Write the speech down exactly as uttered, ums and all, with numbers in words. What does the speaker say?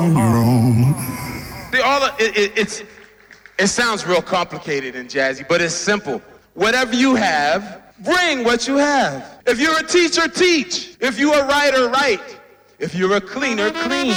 on your own. See, all of, it, it, it's, it sounds real complicated and jazzy, but it's simple. Whatever you have, bring what you have. If you're a teacher, teach. If you're a writer, write. If you're a cleaner, clean.